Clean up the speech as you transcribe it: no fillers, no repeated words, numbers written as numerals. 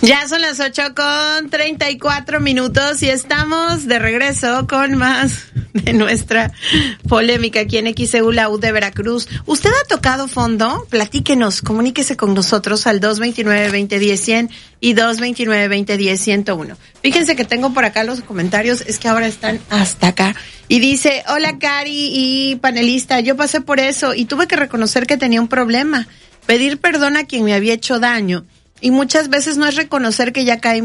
Ya son las 8:34 y estamos de regreso con más de nuestra polémica aquí en XEU, la U de Veracruz. ¿Usted ha tocado fondo? Platíquenos, comuníquese con nosotros al 229-2010-100 y 229-2010-101. Fíjense que tengo por acá los comentarios, es que ahora están hasta acá. Y dice, hola Cari y panelista, yo pasé por eso y tuve que reconocer que tenía un problema. Pedir perdón a quien me había hecho daño. Y muchas veces no es reconocer que ya caímos